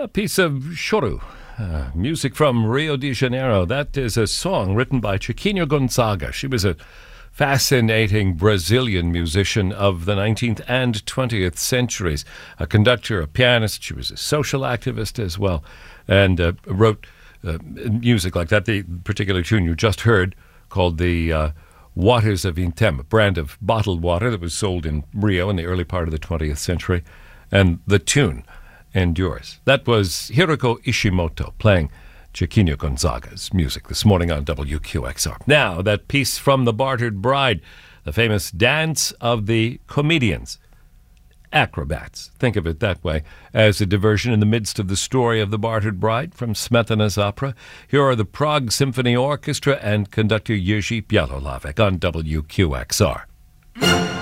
A piece of choro, music from Rio de Janeiro. That is a song written by Chiquinho Gonzaga. She was a fascinating Brazilian musician of the 19th and 20th centuries. A conductor, a pianist. She was a social activist as well, and wrote music like that. The particular tune you just heard, called the Waters of Intem, a brand of bottled water that was sold in Rio in the early part of the 20th century. And the tune endures. That was Hiroko Ishimoto playing Chiquinho Gonzaga's music this morning on WQXR. Now, that piece from The Bartered Bride, the famous dance of the comedians, acrobats, think of it that way, as a diversion in the midst of the story of The Bartered Bride from Smetana's opera. Here are the Prague Symphony Orchestra and conductor Jerzy Białowież on WQXR.